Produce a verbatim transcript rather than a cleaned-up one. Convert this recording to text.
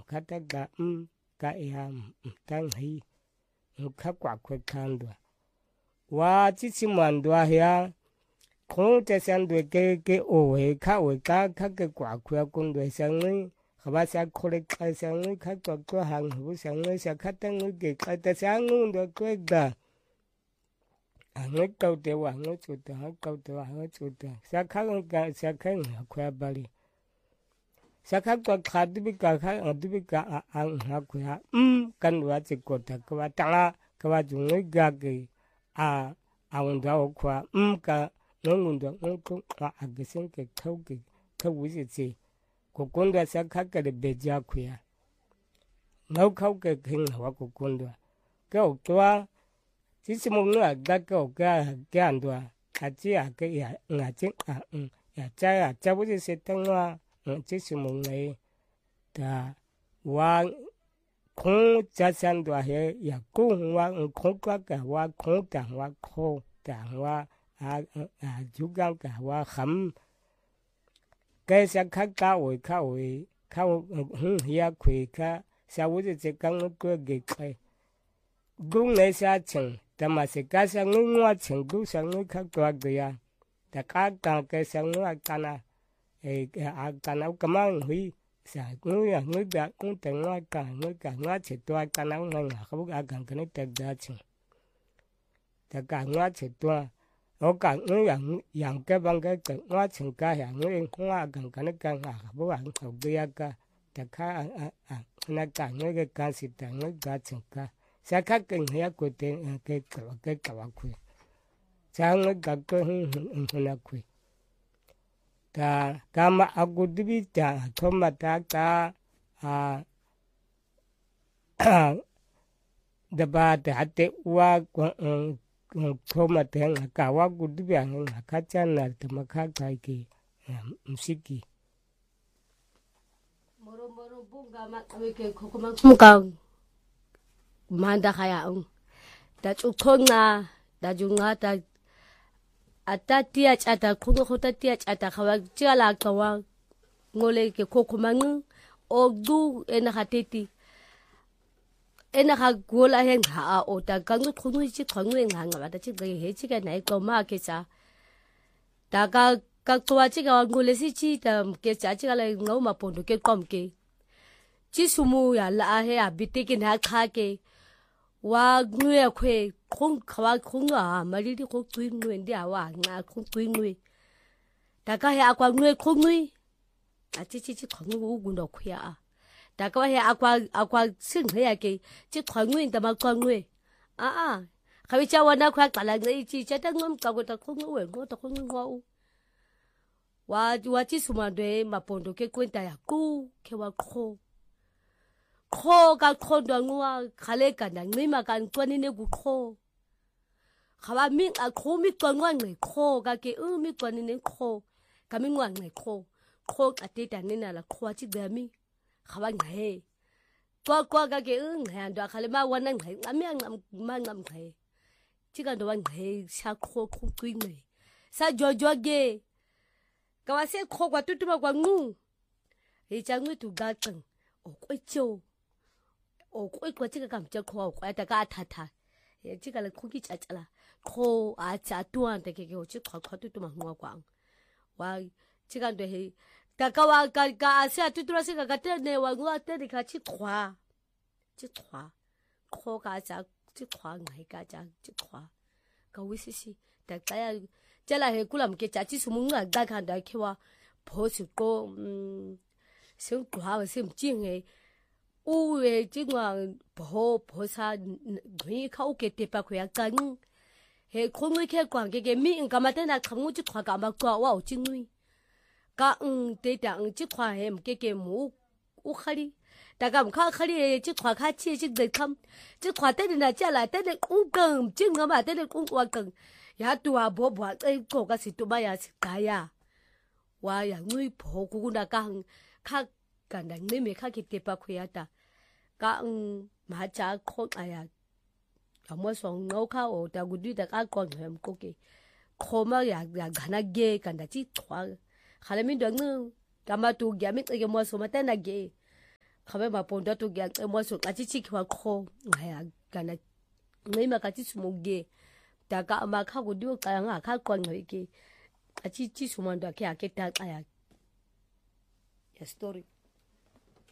kata ga um ka ya tang hi ka kwa kwe kandwa wa chichi mandwa ya kong te san de ke ke o he ka we ka ka ke kwa kwe kun de sang ni ba sa khole ka sang ni ka to to hang bu sang ni sa ka tang ni ke ka ta sang ni de kwe da ang câu te wa ng chu ta câu te wa ng chu ta sa ka ga sa ka ng kwa bali sa ka to kha di ka ka di ka ang ha kwa um kan wa chi ko ta ka ta ka wa ju ng ga ke a a wen da kwa um ka nong ndo ng ko a ga sen ke khau ke khau wi chi chi ko kon da sa ka ka de be ja khya ngau khau ke khin wa ko kon da ka o twa chỉ số một nữa đã có cái cái anh đó à chỉ à cái à ngã chính à um à trái à trái bữa sẽ tăng hoa chỉ số một này ta hoa không trái sang đó hệ à cũng hoa không có cả hoa không tàng hoa khô tàng hoa à à chú găng cả hoa khắm cái sáng khác cao rồi cao rồi cao hưng hiệp quỳ cả sao bữa sẽ căng nó cứ ghê cái cũng này sao chừng tama se ka sang ngwa cheng du sang ngwa ka kwa gya ta ka ka ke sang ngwa kana e a kana kama hui sa ngwa ngwa da un te ngwa ka ngwa ka ngwa che to kana ngwa nga ka bu ga kan kan te da cheng ta ka ngwa che to o ka ngwa yang ke bang ke ngwa cheng ka ya ngwa ngwa kan kan ka nga ka bu ga ka gya ka ta ka a a na ka ngwa ke ka si ta ngwa ga cheng ka sa ka ke ya ko te ke ka ke ka wa ku sa ng ga ko hun na ku ta ka ma agu dibi ta to ma ta ka a da ba ta te wa ko to ma te ka wa gu dibi an ka cha na ta ma ka ka ki musiki moro moro bunga ma ke ko ko ma manda kaya ang da chukong na da junga da atatia chata kungo hotatia chata kawa chala kawa ngole ke kokomang ogdu ena hateti ena ha gola hen ha o da gangu kungo chi kungo en hanga ba da chi he chi ga nai ko ma ke cha da ga ka twa chi ga ngole si chi da ke cha chi ga le ngau ma pon ke kom ke chi sumu ya la he abite ke na kha ke wa ngwe kwe khong khawa khong a mari di khong tui ngwe ndi a wa nga khong tui ngwe ta ka ya akwa ngwe khong ngwe a chi chi chi khong u gu ndo khya a ta ka ya akwa akwa sing he ya ke chi khong ngwe ta ma khong ngwe a a khawi cha wa na khwa ka la ngai chi cha ta ngom ka go ta khong ngwe go ta khong ngwa u wa wa chi suma de ma pondo ke kwenta ya ku ke wa kho kho ka kho ndo ngwa khale ka na ngima ka ntwani ne ku kho khawa mi a kho mi twangwa ngai kho ka ke u mi twani ne kho ka mi ngwa ngai kho kho ka te ta ne na la kho chi da mi khawa ngai kwa kwa ka ke u ngai ndo khale ma wana ngai ami ngam ma ngam ngai chi ka ndo wa ngai sha kho khu tui ngai sa jojo ge ka wa se kho kwa tutuma kwa ngu e cha ngu tu ga teng o ko cho o ko ko chi ka kam cha kho ko ta ka tha tha e chi ka le khu ki cha cha la kho a cha tuan te ke ke o chi kho kho tu tu ma ngwa kwang wa chi ka ndo he ta ka wa ka ka a sa tu tu se ka ka te ne wa ngwa te ka chi khwa chi khwa kho ka cha chi khwa ngai ka cha chi khwa ka wi si si ta ka ya cha la he kulam ke cha chi su mu nga ga khan da ke wa pho su ko sim khwa wa sim chi nge u we chi ngwa pho pho sa gwi kha u ke te pa khya kan he khong ngi ke kwang ke ke mi ka ma te na khang u chi khwa ka ma kwa wa u chi ngui ka ng te ta ng chi khwa hem ke ke mu u khali ta kam kha khali chi khwa kha chi chi de kham chi khwa te na cha la te de u kan chi nga ma te de u wa kan ya tu a bo bo ai ko ka si tu ba ya si ka ya wa ya ngui pho ku na ka kha ka na ngi me kha ki te pa khya ta ka ng ma cha kho aya ya mo so ngau kha o ta gu di ta ka ko hem ko ke kho ma ya ya gana ge ka na chi thwa khale mi dong ka ma tu gya mi ke mo so ma ta na ge khabe maponda to ngiyacemwa so xa chichiki waqho ngaya kana ncima kathi sumuke daka amakha kudiyo xa ngakaqwangceke achichi sumandu akhe akhe taxa ya story